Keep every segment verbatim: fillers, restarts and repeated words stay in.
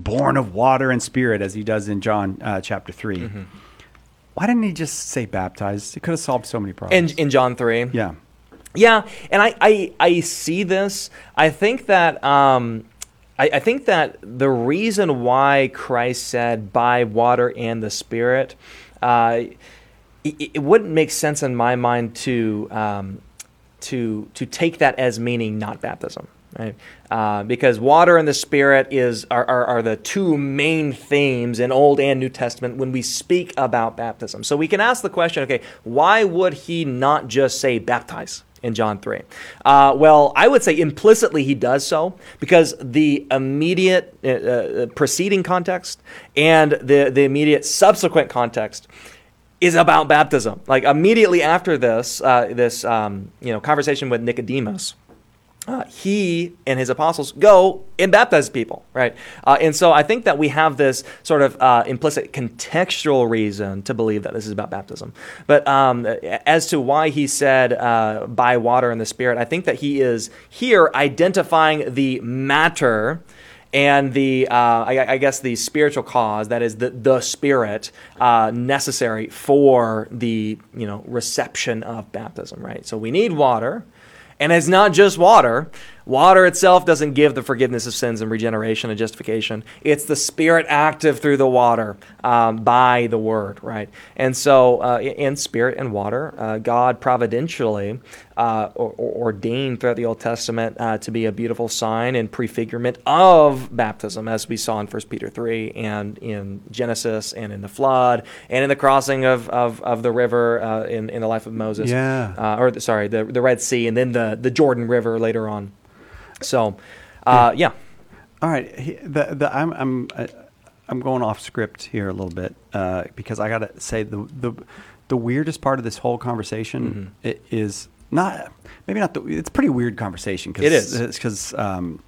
born of water and spirit, as he does in John uh, chapter three. Mm-hmm. Why didn't he just say baptized? It could have solved so many problems. In, in John three? Yeah. Yeah, and I, I, I see this. I think that um, I, I think that the reason why Christ said by water and the Spirit, uh, it, it wouldn't make sense in my mind to um, to to take that as meaning not baptism. Right? Uh, because water and the Spirit is are, are, are the two main themes in Old and New Testament when we speak about baptism. So we can ask the question, okay, why would he not just say baptize in John three? Uh, well, I would say implicitly he does so because the immediate uh, uh, preceding context and the, the immediate subsequent context is about baptism. Like immediately after this, uh, this um, you know conversation with Nicodemus, Uh, he and his apostles go and baptize people, right? Uh, and so I think that we have this sort of uh, implicit contextual reason to believe that this is about baptism. But um, as to why he said uh, by water and the Spirit, I think that he is here identifying the matter and the, uh, I, I guess, the spiritual cause, that is the, the Spirit uh, necessary for the, you know, reception of baptism, right? So we need water. And it's not just water. Water itself doesn't give the forgiveness of sins and regeneration and justification. It's the Spirit active through the water um, by the Word, right? And so uh, in Spirit and water, uh, God providentially uh, or, or ordained throughout the Old Testament uh, to be a beautiful sign and prefigurement of baptism, as we saw in First Peter three and in Genesis and in the flood and in the crossing of, of, of the river uh, in, in the life of Moses. Yeah. Uh, or, sorry, the, the Red Sea and then the, the Jordan River later on. So, uh, yeah. All right. He- The, the, I'm I'm uh, I'm going off script here a little bit uh, because I gotta say the the the weirdest part of this whole conversation Mm-hmm. i- is not maybe not the it's a pretty weird conversation. Cause It is. It's because um,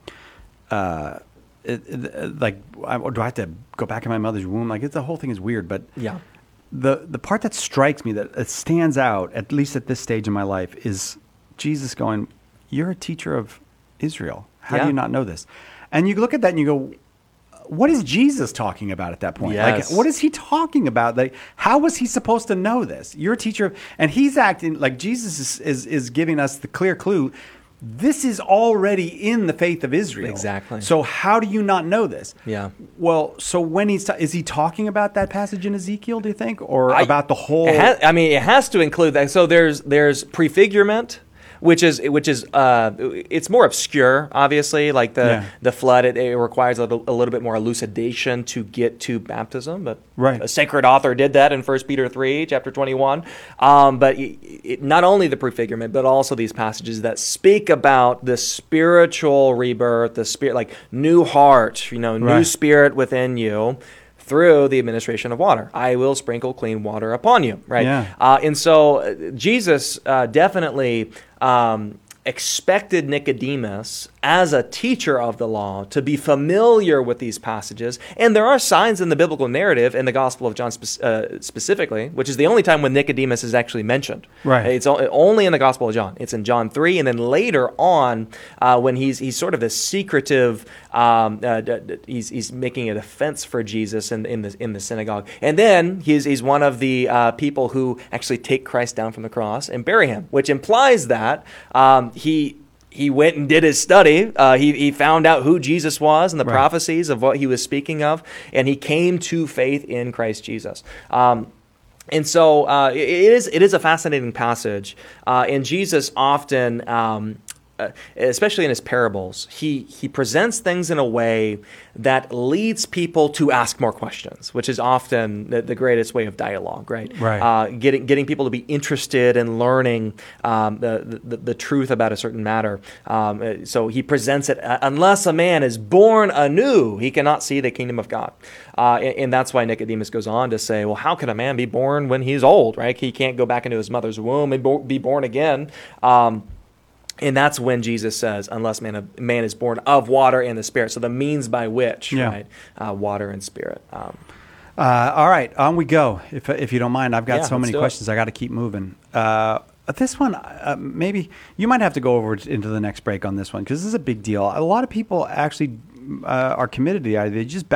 uh, it, it, like I, do I have to go back in my mother's womb? Like it's, the whole thing is weird, but Yeah. the the part that strikes me that it stands out at least at this stage in my life is Jesus going, "You're a teacher of Israel. How Yeah. do you not know this?" And you look at that and you go, what is Jesus talking about at that point? Yes. Like, what is he talking about? Like, how was he supposed to know this? You're a teacher, of, and he's acting like Jesus is, is, is giving us the clear clue. This is already in the faith of Israel. Exactly. So how do you not know this? Yeah. Well, so when he's, ta- is he talking about that passage in Ezekiel, do you think? Or I- about the whole? It has, I mean, it has to include that. So there's there's prefigurement, which is which is uh, it's more obscure, obviously. Like the Yeah. the flood, it, it requires a little, a little bit more elucidation to get to baptism. But Right. a sacred author did that in First Peter three, chapter twenty-one. Um, but it, it, not only the prefigurement, but also these passages that speak about the spiritual rebirth, the spirit, like new heart, you know, new Right. spirit within you, through the administration of water. I will sprinkle clean water upon you, right? Yeah. Uh, and so uh, Jesus uh, definitely um, expected Nicodemus, as a teacher of the law, to be familiar with these passages. And there are signs in the biblical narrative, in the Gospel of John spe- uh, specifically, which is the only time when Nicodemus is actually mentioned. Right. It's o- only in the Gospel of John. It's in John three, and then later on, uh, when he's he's sort of this secretive, um, uh, d- d- he's he's making a defense for Jesus in in the in the synagogue, and then he's he's one of the uh, people who actually take Christ down from the cross and bury him, which implies that um, he. He went and did his study. Uh, he, he found out who Jesus was and the Right. prophecies of what he was speaking of, and he came to faith in Christ Jesus. Um, and so uh, it, it is it is a fascinating passage, uh, and Jesus often, um, uh, especially in his parables, he he presents things in a way that leads people to ask more questions, which is often the, the greatest way of dialogue, right? Right. Uh, getting getting people to be interested in learning um, the, the the truth about a certain matter. Um, uh, so he presents it: uh, unless a man is born anew, he cannot see the kingdom of God. Uh, and, and that's why Nicodemus goes on to say, well, how can a man be born when he's old? Right? He can't go back into his mother's womb and bo- be born again. Um, And that's when Jesus says, unless man, man is born of water and the Spirit. So the means by which, Yeah. right? Uh, water and Spirit. Um, Uh, all right, on we go. If if you don't mind, I've got Yeah, so let's many do it. questions. I got to keep moving. Uh, this one, uh, maybe you might have to go over into the next break on this one because this is a big deal. A lot of people actually uh, are committed to the idea. They just